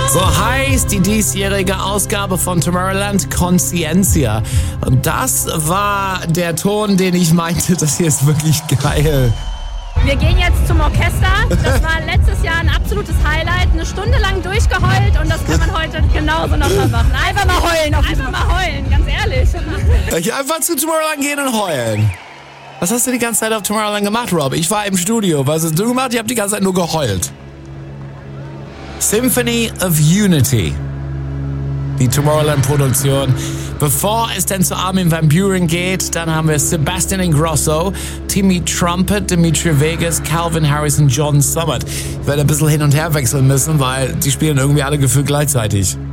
So heißt die diesjährige Ausgabe von Tomorrowland Conscientia. Und das war der Ton, den ich meinte, das hier ist wirklich geil. Wir gehen jetzt zum Orchester. Das war letztes Jahr ein absolutes Highlight. Eine Stunde lang durchgeheult und das kann man heute genauso nochmal machen. Einfach mal heulen. Einfach mal heulen, ganz ehrlich. Ich einfach zu Tomorrowland gehen und heulen. Was hast du die ganze Zeit auf Tomorrowland gemacht, Rob? Ich war im Studio. Was hast du gemacht? Ich habe die ganze Zeit nur geheult. Symphony of Unity. Die Tomorrowland-Produktion. Bevor es denn zu Armin van Buuren geht, dann haben wir Sebastian Ingrosso, Timmy Trumpet, Dimitri Vegas, Calvin Harris und John Summit. Ich werde ein bisschen hin und her wechseln müssen, weil die spielen irgendwie alle gefühlt gleichzeitig.